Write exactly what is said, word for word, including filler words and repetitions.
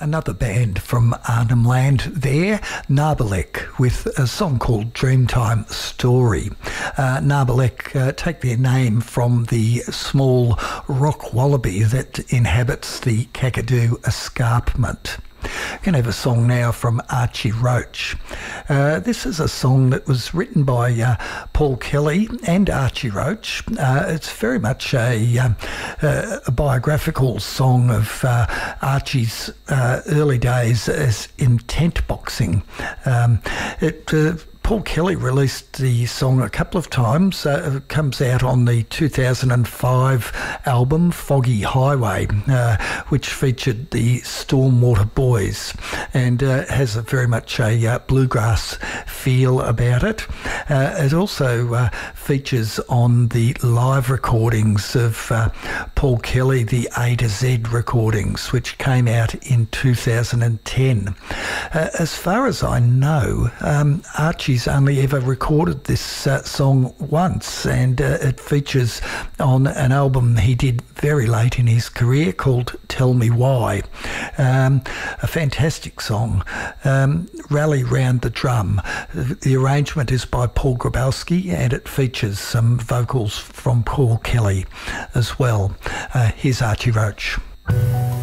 Another band from Arnhem Land there, Narbalek, with a song called Dreamtime Story. Uh, Narbalek uh, take their name from the small rock wallaby that inhabits the Kakadu escarpment. Going to have a song now from Archie Roach. Uh, this is a song that was written by uh, Paul Kelly and Archie Roach. Uh, it's very much a, um, uh, a biographical song of uh, Archie's uh, early days as in tent boxing. Um, it uh, Paul Kelly released the song a couple of times. Uh, it comes out on the two thousand five album Foggy Highway, uh, which featured the Stormwater Boys, and uh, has a very much a uh, bluegrass feel about it. Uh, it also uh, features on the live recordings of uh, Paul Kelly, the A to Z recordings, which came out in two thousand ten. Uh, as far as I know, um, Archie's only ever recorded this uh, song once, and uh, it features on an album he did very late in his career called Tell Me Why. Um, a fantastic song, um, Rally Round the Drum. The arrangement is by Paul Grabowski, and it features some vocals from Paul Kelly as well. Uh, here's Archie Roach.